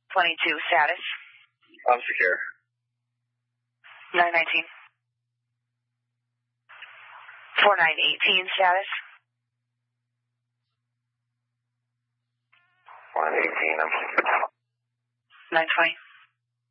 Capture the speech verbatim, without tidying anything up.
twenty-two, status. I'm secure. nine nineteen. four nine eighteen, status. one eighteen, I'm secure. nine twenty.